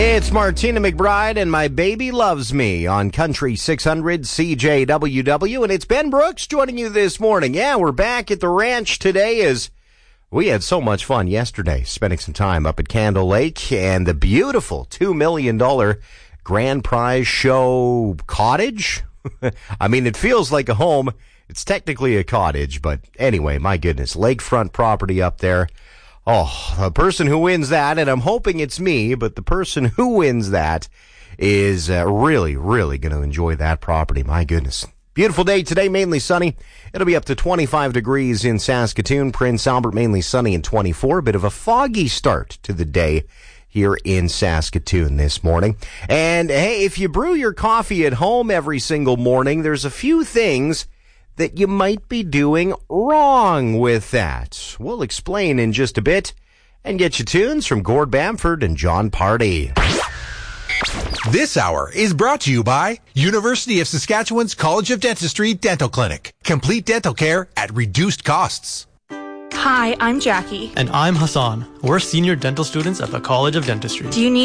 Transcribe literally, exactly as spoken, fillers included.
It's Martina McBride and My Baby Loves Me on Country six hundred C J W W, and it's Ben Brooks joining you this morning. Yeah, we're back at the ranch today as we had so much fun yesterday, spending some time up at Candle Lake and the beautiful two million dollars grand prize show cottage. I mean, it feels like a home. It's technically a cottage, but anyway, my goodness, lakefront property up there. Oh, the person who wins that, and I'm hoping it's me, but the person who wins that is uh, really, really going to enjoy that property. My goodness. Beautiful day today, mainly sunny. It'll be up to twenty-five degrees in Saskatoon. Prince Albert, mainly sunny and twenty-four. A bit of a foggy start to the day here in Saskatoon this morning. And hey, if you brew your coffee at home every single morning, there's a few things that you might be doing wrong with that. We'll explain in just a bit and get you tunes from Gord Bamford and John Party. This hour is brought to you by University of Saskatchewan's College of Dentistry Dental Clinic. Complete dental care at reduced costs. Hi, I'm Jackie. And I'm Hassan. We're senior dental students at the College of Dentistry. Do you need